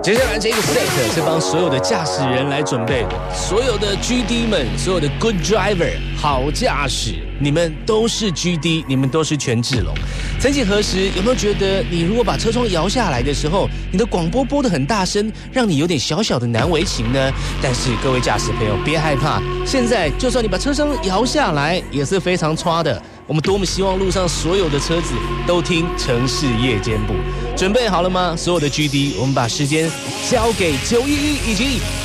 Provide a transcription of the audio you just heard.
接下来这个 set 是帮所有的驾驶人来准备，所有的 GD 们，所有的 Good Driver 好驾驶，你们都是 GD， 你们都是权志龙。曾几何时，有没有觉得你如果把车窗摇下来的时候，你的广播播得很大声，让你有点小小的难为情呢？但是各位驾驶朋友别害怕，现在就算你把车窗摇下来，也是非常刷的。我们多么希望路上所有的车子都听城市夜间部。准备好了吗？所有的 GD， 我们把时间交给911以及